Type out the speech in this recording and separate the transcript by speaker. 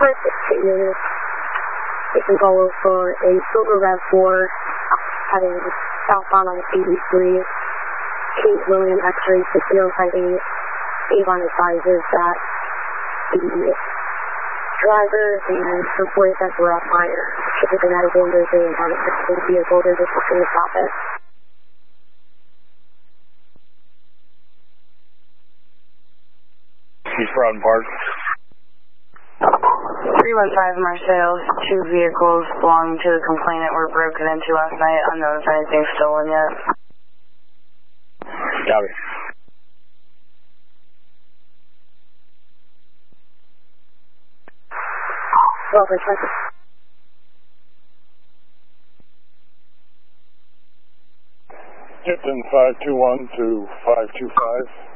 Speaker 1: first statement, taking follow for a silver RAV4 heading southbound on CB3. Kate William X-ray 6058. Avon advises that the driver and supports that were off fire. Shipping the medical emergency and having the vehicle, they're just looking to stop it.
Speaker 2: He's Brown Park.
Speaker 3: 315 Marseille, 2 vehicles belonging to the complainant were broken into last night. Unknown if anything's stolen yet.
Speaker 2: Copy.
Speaker 1: Well, for check.
Speaker 2: Tipton 521 to 525.